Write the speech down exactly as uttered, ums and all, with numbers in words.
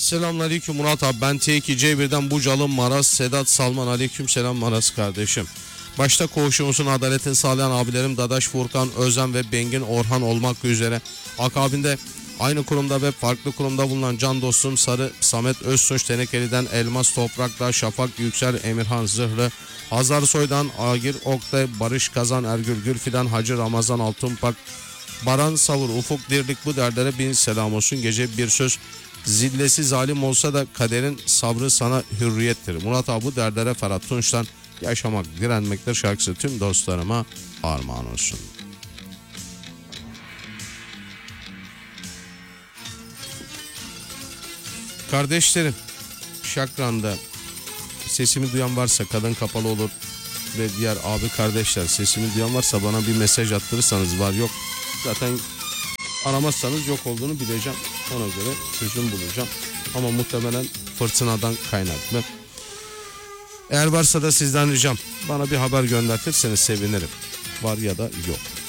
Selamünaleyküm Murat abi, ben T iki C bir'den Bucalı Maraz Sedat Salman. Aleyküm selam Maraz kardeşim. Başta koğuşumuzun adaletini sağlayan abilerim Dadaş, Furkan, Özlem ve Bengin Orhan olmak üzere akabinde aynı kurumda ve farklı kurumda bulunan can dostum Sarı Samet Öztunç Tenekeli'den Elmas Toprak'ta Şafak Yüksel, Emirhan Zırhlı, Hazar Soy'dan Agir Oktay, Barış Kazan, Ergül Gülfidan, Hacı Ramazan Altunpak, Baran Savur, Ufuk Dirlik, bu derdlere bin selam olsun. Gece bir söz, zillesi zalim olsa da kaderin sabrı sana hürriyettir. Murat abi, bu derdlere Ferhat Tunç'tan yaşamak direnmektir şarkısı tüm dostlarıma armağan olsun. Kardeşlerim, Şakran'da sesimi duyan varsa, kadın kapalı olur ve diğer abi kardeşler sesimi duyan varsa bana bir mesaj attırırsanız, var yok zaten aramazsanız yok olduğunu bileceğim, ona göre çözüm bulacağım ama muhtemelen fırtınadan kaynaklı. Eğer varsa da sizden ricam, bana bir haber göndertirseniz sevinirim, var ya da yok.